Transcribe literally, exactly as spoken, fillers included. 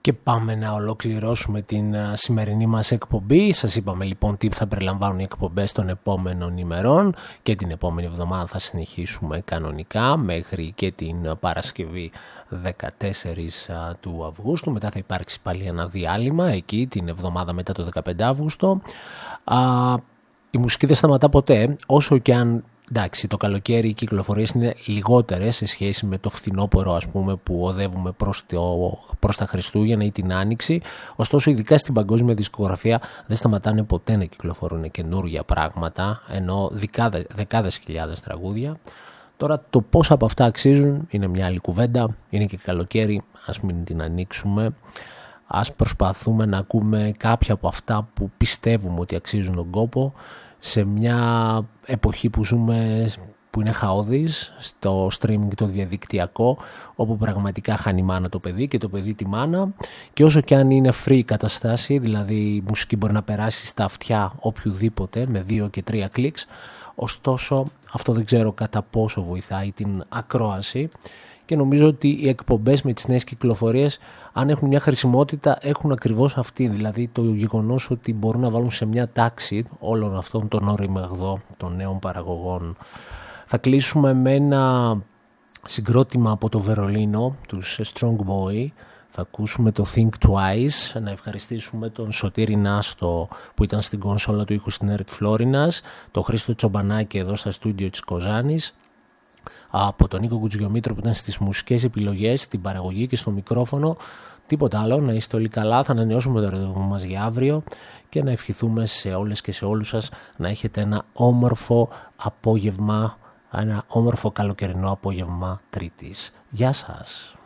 Και πάμε να ολοκληρώσουμε την σημερινή μας εκπομπή. Σας είπαμε λοιπόν τι θα περιλαμβάνουν οι εκπομπές των επόμενων ημερών, και την επόμενη εβδομάδα θα συνεχίσουμε κανονικά μέχρι και την Παρασκευή δεκατέσσερις του Αυγούστου. Μετά θα υπάρξει πάλι ένα διάλειμμα εκεί την εβδομάδα μετά το δεκαπέντε Αυγούστου. Α, η μουσική δεν σταματά ποτέ, όσο και αν εντάξει, το καλοκαίρι οι κυκλοφορίες είναι λιγότερες σε σχέση με το φθινόπωρο, ας πούμε, που οδεύουμε προς, το, προς τα Χριστούγεννα ή την Άνοιξη. Ωστόσο, ειδικά στην παγκόσμια δισκογραφία δεν σταματάνε ποτέ να κυκλοφορούν καινούργια πράγματα, ενώ δεκάδες, δεκάδες χιλιάδες τραγούδια. Τώρα το πόσα από αυτά αξίζουν είναι μια άλλη κουβέντα. Είναι και καλοκαίρι, ας μην την ανοίξουμε. Ας προσπαθούμε να ακούμε κάποια από αυτά που πιστεύουμε ότι αξίζουν τον κόπο, σε μια εποχή που ζούμε, που είναι χαόδης, στο streaming το διαδικτυακό, όπου πραγματικά χάνει μάνα το παιδί και το παιδί τη μάνα. Και όσο και αν είναι free η καταστάση, δηλαδή η μουσική μπορεί να περάσει στα αυτιά οποιουδήποτε με δύο και τρία κλικς, ωστόσο αυτό δεν ξέρω κατά πόσο βοηθάει την ακρόαση. Και νομίζω ότι οι εκπομπές με τις νέες κυκλοφορίες, αν έχουν μια χρησιμότητα, έχουν ακριβώς αυτή. Δηλαδή το γεγονός ότι μπορούν να βάλουν σε μια τάξη όλων αυτών των οριμαγδών των νέων παραγωγών. Θα κλείσουμε με ένα συγκρότημα από το Βερολίνο, τους Strong Boy. Θα ακούσουμε το Think Twice, να ευχαριστήσουμε τον Σωτήρη Νάστο που ήταν στην κονσόλα του ήχου στην Ερτ Φλόρινας, τον Χρήστο Τσομπανάκη εδώ στα στούντιο της Κοζάνης, από τον Νίκο Κουτζιομήτρο που ήταν στις μουσικές επιλογές, στην παραγωγή και στο μικρόφωνο. Τίποτα άλλο, να είστε όλοι καλά. Θα ανανεώσουμε το ραντεβού μας για αύριο και να ευχηθούμε σε όλες και σε όλους σας να έχετε ένα όμορφο απόγευμα, ένα όμορφο καλοκαιρινό απόγευμα Τρίτης. Γεια σας.